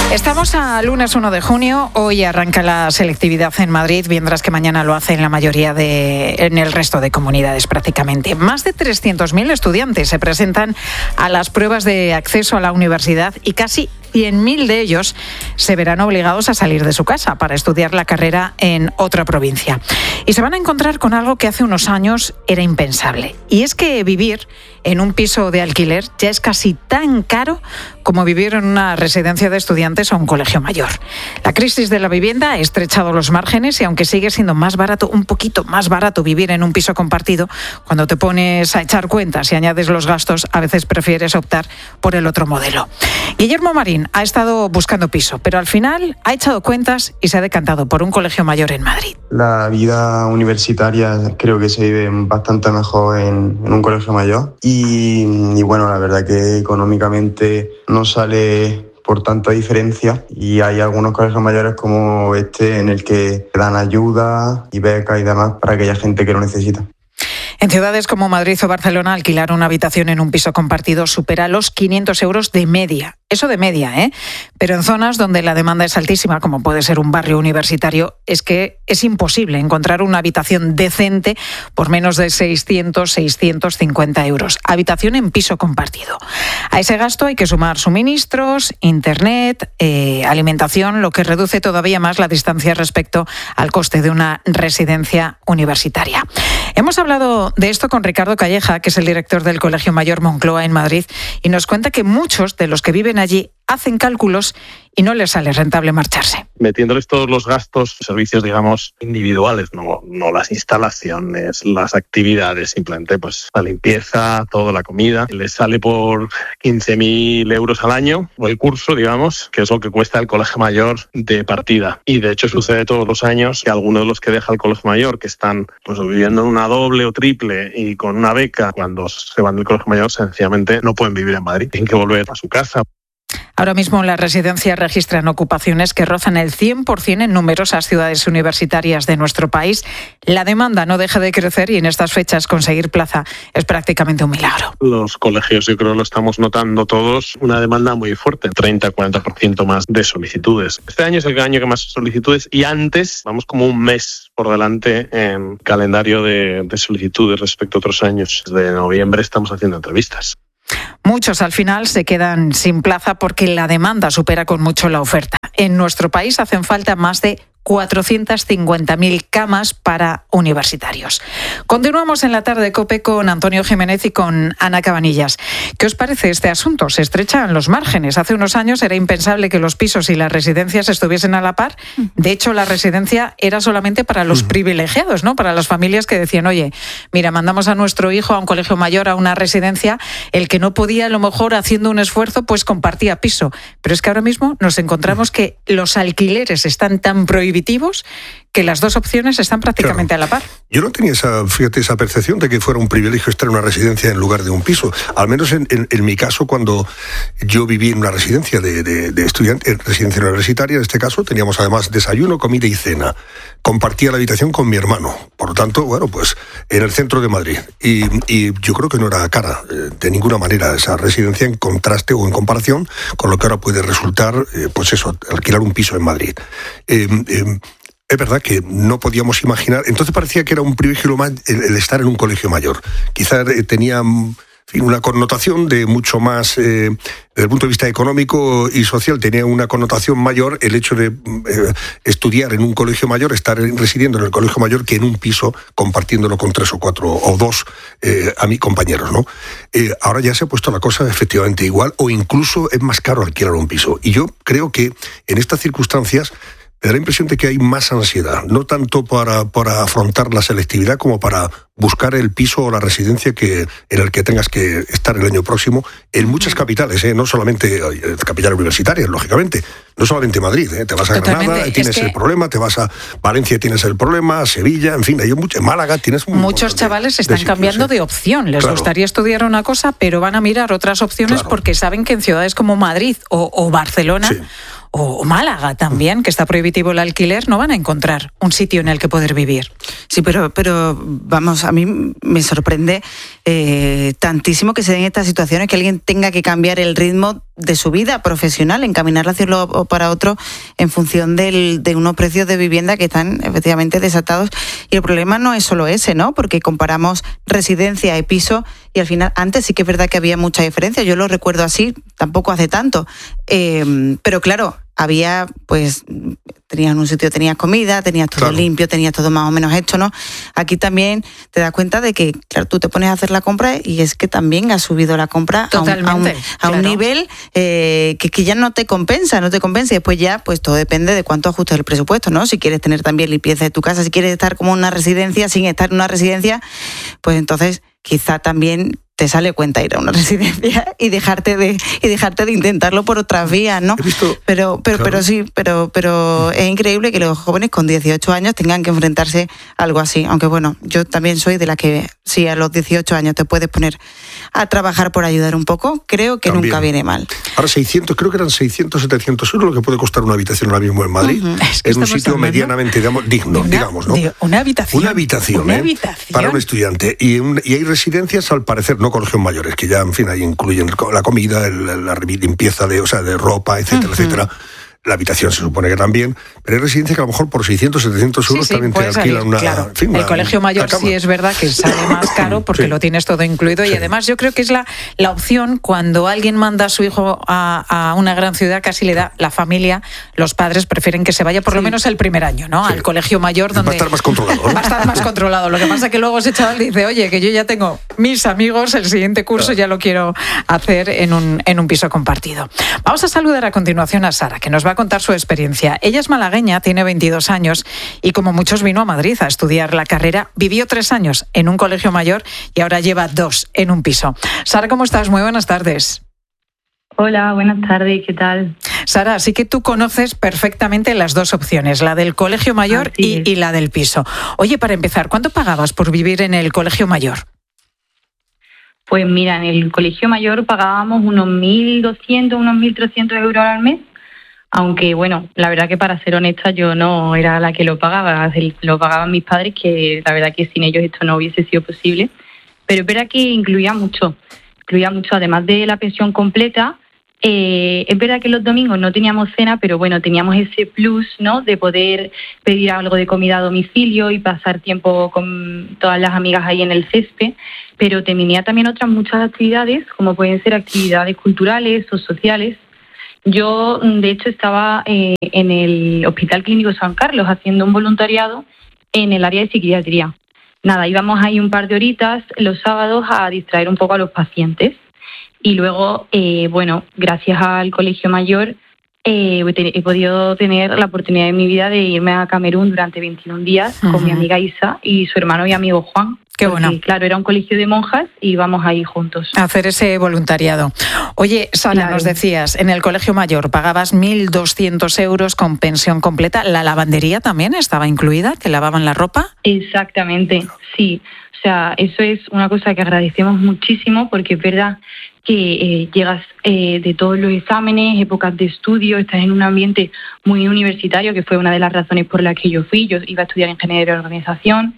Estamos a lunes 1 de junio, hoy arranca la selectividad en Madrid, mientras que mañana lo hace en la mayoría en el resto de comunidades prácticamente. Más de 300.000 estudiantes se presentan a las pruebas de acceso a la universidad y casi 100.000 de ellos se verán obligados a salir de su casa para estudiar la carrera en otra provincia. Y se van a encontrar con algo que hace unos años era impensable. Y es que vivir en un piso de alquiler ya es casi tan caro como vivir en una residencia de estudiantes o un colegio mayor. La crisis de la vivienda ha estrechado los márgenes y aunque sigue siendo más barato, un poquito más barato vivir en un piso compartido, cuando te pones a echar cuentas y añades los gastos, a veces prefieres optar por el otro modelo. Guillermo Marín ha estado buscando piso, pero al final ha echado cuentas y se ha decantado por un colegio mayor en Madrid. La vida universitaria creo que se vive bastante mejor en un colegio mayor y bueno, la verdad que económicamente no sale por tanta diferencia y hay algunos colegios mayores como este en el que dan ayuda y becas y demás para aquella gente que lo necesita. En ciudades como Madrid o Barcelona, alquilar una habitación en un piso compartido supera los 500 euros de media. Eso de media, ¿eh? Pero en zonas donde la demanda es altísima, como puede ser un barrio universitario, es que es imposible encontrar una habitación decente por menos de 650 euros. Habitación en piso compartido. A ese gasto hay que sumar suministros, internet, alimentación, lo que reduce todavía más la distancia respecto al coste de una residencia universitaria. Hemos hablado de esto con Ricardo Calleja, que es el director del Colegio Mayor Moncloa en Madrid, y nos cuenta que muchos de los que viven allí hacen cálculos y no les sale rentable marcharse. Metiéndoles todos los gastos, servicios, digamos, individuales, no las instalaciones, las actividades, simplemente pues la limpieza, toda la comida, les sale por 15.000 euros al año, o el curso, digamos, que es lo que cuesta el colegio mayor de partida. Y de hecho sucede todos los años que algunos de los que deja el colegio mayor, que están pues viviendo en una doble o triple y con una beca, cuando se van del colegio mayor, sencillamente no pueden vivir en Madrid, tienen que volver a su casa. Ahora mismo las residencias registran ocupaciones que rozan el 100% en numerosas ciudades universitarias de nuestro país. La demanda no deja de crecer y en estas fechas conseguir plaza es prácticamente un milagro. Los colegios, yo creo, lo estamos notando todos, una demanda muy fuerte, 30-40% más de solicitudes. Este año es el año que más solicitudes y antes vamos como un mes por delante en calendario de solicitudes respecto a otros años. Desde noviembre estamos haciendo entrevistas. Muchos al final se quedan sin plaza porque la demanda supera con mucho la oferta. En nuestro país hacen falta más de 450.000 camas para universitarios. Continuamos en la tarde de COPE con Antonio Jiménez y con Ana Cabanillas. ¿Qué os parece este asunto? Se estrechan los márgenes. Hace unos años era impensable que los pisos y las residencias estuviesen a la par. De hecho, la residencia era solamente para los privilegiados, ¿no? Para las familias que decían, oye, mira, mandamos a nuestro hijo a un colegio mayor, a una residencia. El que no podía, a lo mejor, haciendo un esfuerzo, pues compartía piso. Pero es que ahora mismo nos encontramos que los alquileres están tan prohibitivos que las dos opciones están prácticamente a la par. Yo no tenía esa percepción de que fuera un privilegio estar en una residencia en lugar de un piso. Al menos en mi caso, cuando yo viví en una residencia de estudiantes, residencia universitaria, en este caso, teníamos además desayuno, comida y cena. Compartía la habitación con mi hermano. Por lo tanto, bueno, pues en el centro de Madrid. Y yo creo que no era cara de ninguna manera esa residencia en contraste o en comparación con lo que ahora puede resultar, pues eso, alquilar un piso en Madrid. Es verdad que no podíamos imaginar, entonces parecía que era un privilegio más el estar en un colegio mayor. Quizás tenía una connotación de mucho más, desde el punto de vista económico y social, tenía una connotación mayor el hecho de estudiar en un colegio mayor, estar residiendo en el colegio mayor, que en un piso compartiéndolo con 3 o 4 o 2 a mis compañeros, ¿no? Ahora ya se ha puesto la cosa efectivamente igual, o incluso es más caro alquilar un piso. Y yo creo que en estas circunstancias me da la impresión de que hay más ansiedad, no tanto para afrontar la selectividad como para buscar el piso o la residencia en el que tengas que estar el año próximo en muchas capitales, no solamente capitales universitarias, lógicamente, no solamente Madrid, te vas a Granada, tienes el problema, te vas a Valencia, tienes el problema, Sevilla, en fin, en Málaga tienes muchos chavales están cambiando de opción, les gustaría estudiar una cosa, pero van a mirar otras opciones porque saben que en ciudades como Madrid o Barcelona o Málaga también, que está prohibitivo el alquiler, no van a encontrar un sitio en el que poder vivir. Sí, pero vamos, a mí me sorprende tantísimo que se den estas situaciones, que alguien tenga que cambiar el ritmo de su vida profesional, encaminarla hacia un lado o para otro en función de unos precios de vivienda que están efectivamente desatados. Y el problema no es solo ese, ¿no? Porque comparamos residencia y piso y al final, antes sí que es verdad que había mucha diferencia. Yo lo recuerdo así, tampoco hace tanto. Pero claro, había, pues, tenías un sitio, tenías comida, tenías todo limpio, tenías todo más o menos hecho, ¿no? Aquí también te das cuenta de que, claro, tú te pones a hacer la compra y es que también ha subido la compra a un nivel que ya no te compensa. Y después ya, pues todo depende de cuánto ajustes el presupuesto, ¿no? Si quieres tener también limpieza de tu casa, si quieres estar como en una residencia, sin estar en una residencia, pues entonces quizá también te sale cuenta ir a una residencia y dejarte de intentarlo por otras vías, ¿no? Pero es increíble que los jóvenes con 18 años tengan que enfrentarse a algo así. Aunque bueno, yo también soy de la que si a los 18 años te puedes poner a trabajar por ayudar un poco, creo que también nunca viene mal. Ahora creo que eran 600, 700 euros lo que puede costar una habitación ahora mismo en Madrid. Uh-huh. Es un sitio medianamente digno, digamos, ¿no? Una habitación. Una habitación para un estudiante. Y hay residencias, al parecer, no colegios mayores, que ya, en fin, ahí incluyen la comida, la limpieza de ropa, etcétera, etcétera. La habitación se supone que también, pero hay residencias que a lo mejor por 600, 700 euros también te alquilan una... Claro. El colegio mayor sí es verdad que sale más caro porque lo tienes todo incluido y además yo creo que es la opción cuando alguien manda a su hijo a una gran ciudad, casi le da la familia, los padres prefieren que se vaya por lo menos el primer año, ¿no? Al colegio mayor donde... Va a estar más controlado, ¿no? Va a estar más controlado. Lo que pasa es que luego ese chaval dice, oye, que yo ya tengo mis amigos, el siguiente curso ya lo quiero hacer en un piso compartido. Vamos a saludar a continuación a Sara, que nos va a contar su experiencia. Ella es malagueña, tiene 22 años y como muchos vino a Madrid a estudiar la carrera. Vivió 3 años en un colegio mayor y ahora lleva 2 en un piso. Sara, ¿cómo estás? Muy buenas tardes. Hola, buenas tardes, ¿qué tal? Sara, así que tú conoces perfectamente las dos opciones, la del colegio mayor y la del piso. Oye, para empezar, ¿cuánto pagabas por vivir en el colegio mayor? Pues mira, en el colegio mayor pagábamos unos 1.200, unos 1.300 euros al mes, aunque bueno, la verdad que para ser honesta yo no era la que lo pagaba, lo pagaban mis padres, que la verdad que sin ellos esto no hubiese sido posible, pero es verdad que incluía mucho, además de la pensión completa. Es verdad que los domingos no teníamos cena, pero bueno, teníamos ese plus, ¿no?, de poder pedir algo de comida a domicilio y pasar tiempo con todas las amigas ahí en el césped, pero tenía también otras muchas actividades, como pueden ser actividades culturales o sociales. Yo, de hecho, estaba en el Hospital Clínico San Carlos haciendo un voluntariado en el área de psiquiatría. Nada, íbamos ahí un par de horitas los sábados a distraer un poco a los pacientes. Y luego, bueno, gracias al colegio mayor he podido tener la oportunidad de mi vida de irme a Camerún durante 21 días con mi amiga Isa y su hermano y amigo Juan. Qué bueno. Porque, claro, era un colegio de monjas y íbamos ahí juntos. A hacer ese voluntariado. Oye, Sara, claro, nos decías, en el colegio mayor pagabas 1.200 euros con pensión completa. ¿La lavandería también estaba incluida? ¿Te lavaban la ropa? Exactamente, sí. O sea, eso es una cosa que agradecemos muchísimo porque es verdad que llegas de todos los exámenes, épocas de estudio, estás en un ambiente muy universitario, que fue una de las razones por las que yo fui. Yo iba a estudiar ingeniería de organización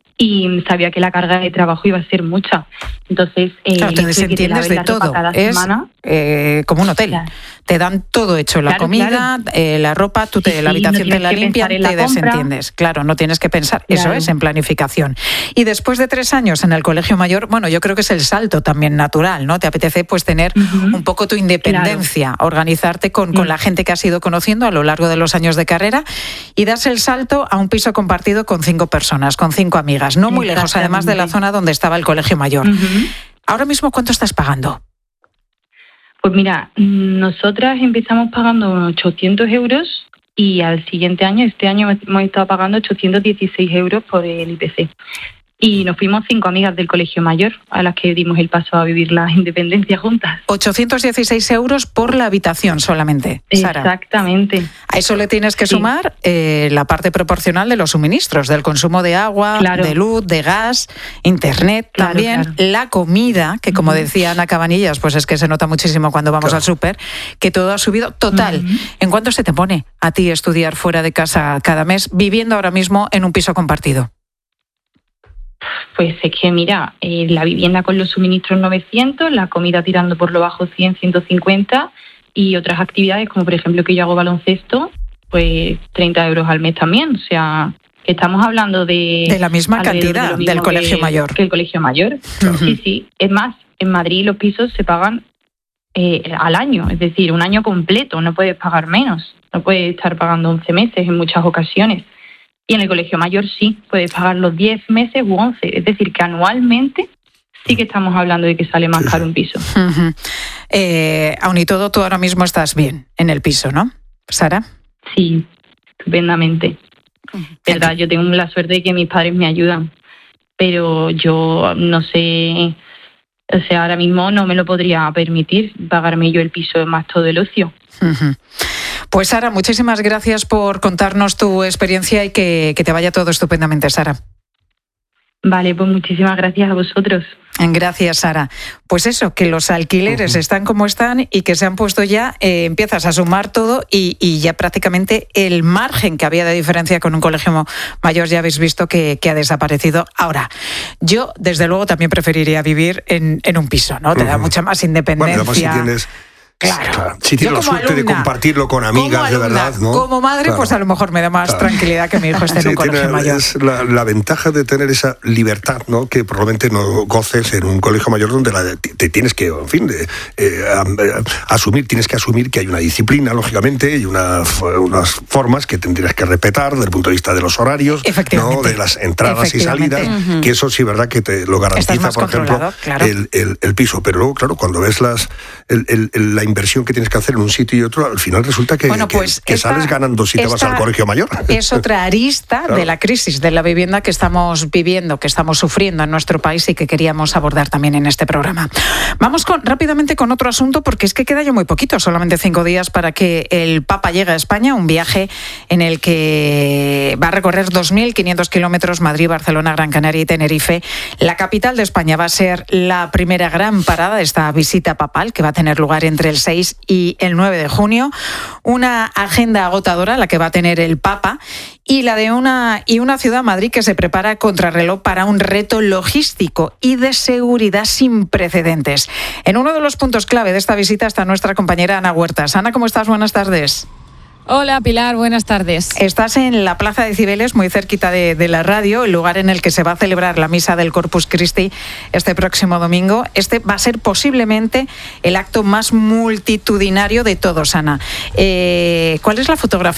y sabía que la carga de trabajo iba a ser mucha. Entonces, claro, te desentiendes de todo. Es como un hotel. Claro. Te dan todo hecho, la comida, la ropa, la habitación te la limpian, te desentiendes. Claro, no tienes que pensar. Claro. Eso es en planificación. Y después de 3 años en el colegio mayor, bueno, yo creo que es el salto también natural, ¿no? Te apetece pues tener un poco tu independencia, organizarte con la gente que has ido conociendo a lo largo de los años de carrera y das el salto a un piso compartido con 5 personas, con 5 amigas, no muy lejos además de la zona donde estaba el colegio mayor. Ahora mismo, ¿cuánto estás pagando? Pues mira, nosotras empezamos pagando unos 800 euros y al siguiente año, este año hemos estado pagando 816 euros por el IPC. Y nos fuimos 5 amigas del colegio mayor a las que dimos el paso a vivir la independencia juntas. 816 euros por la habitación solamente, Sara. Exactamente. A eso le tienes que sumar la parte proporcional de los suministros, del consumo de agua, de luz, de gas, internet también, la comida, que como decía Ana Cabanillas, pues es que se nota muchísimo cuando vamos al súper, que todo ha subido. Total, ¿en cuánto se te pone a ti estudiar fuera de casa cada mes, viviendo ahora mismo en un piso compartido? Pues es que, mira, la vivienda con los suministros 900, la comida tirando por lo bajo 100, 150 y otras actividades como, por ejemplo, que yo hago baloncesto, pues 30 euros al mes también. O sea, que estamos hablando de la misma cantidad del colegio mayor. Que el colegio mayor. Uh-huh. Sí. Es más, en Madrid los pisos se pagan al año, es decir, un año completo, no puedes pagar menos. No puedes estar pagando 11 meses en muchas ocasiones. Y en el colegio mayor sí, puedes pagar los 10 meses u 11. Es decir, que anualmente sí que estamos hablando de que sale más caro un piso. Uh-huh. Aun y todo, tú ahora mismo estás bien en el piso, ¿no, Sara? Sí, estupendamente. Verdad, yo tengo la suerte de que mis padres me ayudan, pero yo no sé, o sea, ahora mismo no me lo podría permitir pagarme yo el piso más todo el ocio. Uh-huh. Pues Sara, muchísimas gracias por contarnos tu experiencia y que te vaya todo estupendamente, Sara. Vale, pues muchísimas gracias a vosotros. Gracias, Sara. Pues eso, que los alquileres están como están y que se han puesto ya, empiezas a sumar todo y ya prácticamente el margen que había de diferencia con un colegio mayor ya habéis visto que ha desaparecido. Ahora, yo desde luego también preferiría vivir en un piso, ¿no? Te da mucha más independencia. Bueno, además si tienes... Claro. Si tienes la suerte de compartirlo con amigas, de verdad, ¿no? Como madre, claro, pues a lo mejor me da más tranquilidad que mi hijo esté en un colegio mayor. Es la ventaja de tener esa libertad, ¿no? Que probablemente no goces en un colegio mayor donde te tienes que, en fin, tienes que asumir que hay una disciplina, lógicamente, y unas formas que tendrías que respetar desde el punto de vista de los horarios, ¿no? De las entradas y salidas, que eso sí, verdad, que te lo garantiza, por ejemplo, claro, el piso. Pero luego, claro, cuando ves la inversión que tienes que hacer en un sitio y otro, al final resulta que sales ganando si te vas al colegio mayor. Es otra arista de la crisis de la vivienda que estamos viviendo, que estamos sufriendo en nuestro país y que queríamos abordar también en este programa. Vamos rápidamente con otro asunto, porque es que queda ya muy poquito, solamente 5 días para que el Papa llegue a España, un viaje en el que va a recorrer 2.500 kilómetros, Madrid, Barcelona, Gran Canaria y Tenerife. La capital de España va a ser la primera gran parada de esta visita papal, que va a tener lugar entre el 6 y el 9 de junio, una agenda agotadora la que va a tener el Papa y la de una ciudad, Madrid, que se prepara contrarreloj para un reto logístico y de seguridad sin precedentes. En uno de los puntos clave de esta visita está nuestra compañera Ana Huertas. Ana, ¿cómo estás? Buenas tardes. Hola Pilar, buenas tardes. Estás en la Plaza de Cibeles, muy cerquita de la radio, el lugar en el que se va a celebrar la misa del Corpus Christi este próximo domingo. Este va a ser posiblemente el acto más multitudinario de todos, Ana. ¿Cuál es la fotografía